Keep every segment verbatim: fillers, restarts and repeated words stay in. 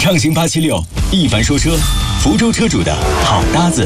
畅行八七六，一凡说车，福州车主的好搭子。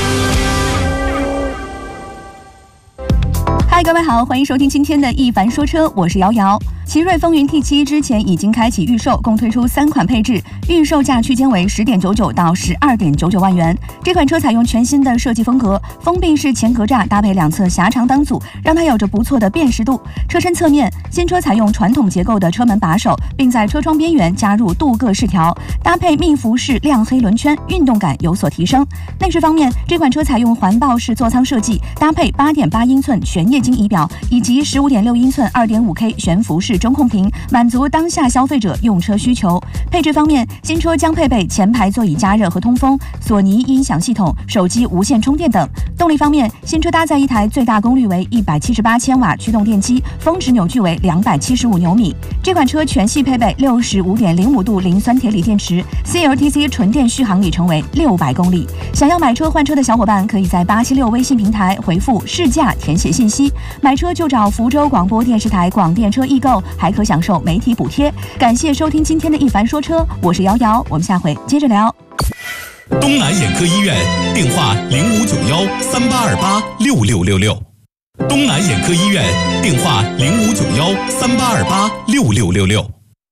嗨，各位好，欢迎收听今天的一凡说车，我是瑶瑶。奇瑞风云 T 七 之前已经开启预售，共推出三款配置，预售价区间为十点九九到十二点九九万元。这款车采用全新的设计风格，封闭式前格栅搭配两侧狭长档组，让它有着不错的辨识度。车身侧面，新车采用传统结构的车门把手，并在车窗边缘加入镀铬饰条，搭配密辐式亮黑轮圈，运动感有所提升。内饰方面，这款车采用环抱式座舱设计，搭配 八点八英寸全液晶仪表以及 十五点六英寸 二点五K 悬浮式中控屏，满足当下消费者用车需求。配置方面，新车将配备前排座椅加热和通风、索尼音响系统、手机无线充电等。动力方面，新车搭载一台最大功率为一百七十八千瓦驱动电机，峰值扭矩为两百七十五牛米。这款车全系配备 六十五点零五度磷酸铁锂电池 ，C L T C 纯电续航里程为六百公里。想要买车换车的小伙伴，可以在八七六微信平台回复试驾填写信息，买车就找福州广播电视台广电车易购，还可享受媒体补贴。感谢收听今天的一凡说车，我是瑶瑶，我们下回接着聊。 东南眼科医院电话零五九幺三八二八六六六六，东南眼科医院电话零五九幺三八二八六六六六。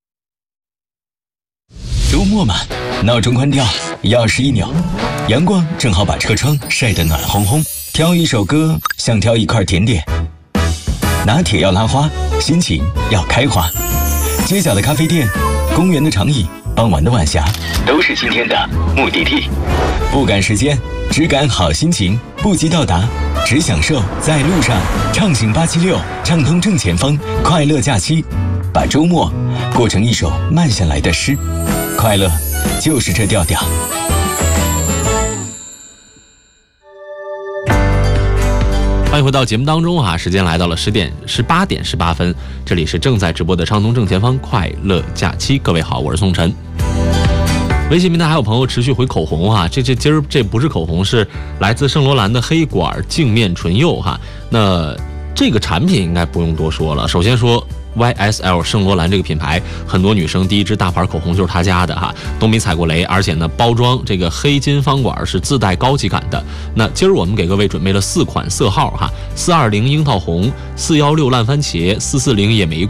周末嘛，闹钟关掉，钥匙一扭，阳光正好把车窗晒得暖烘烘，挑一首歌像挑一块甜点，拿铁要拉花，心情要开花。街角的咖啡店，公园的长椅，傍晚的晚霞，都是今天的目的地。不赶时间，只赶好心情，不急到达，只享受在路上。畅行八七六，畅通正前方，快乐假期，把周末过成一首慢下来的诗。快乐就是这调调。 欢迎回到节目当中啊！时间来到了十点十八点十八分，这里是正在直播的畅通正前方快乐假期。各位好，我是宋晨。微信平台还有朋友持续回口红哈，这这今儿这不是口红，是来自圣罗兰的黑管镜面唇釉哈。那这个产品应该不用多说了，首先说。Y S L 圣罗兰这个品牌，很多女生第一支大牌口红就是他家的哈，都没踩过雷，而且呢，包装这个黑金方管是自带高级感的。那今儿我们给各位准备了四款色号哈，四二零樱桃红、四一六烂番茄、四四零野玫瑰。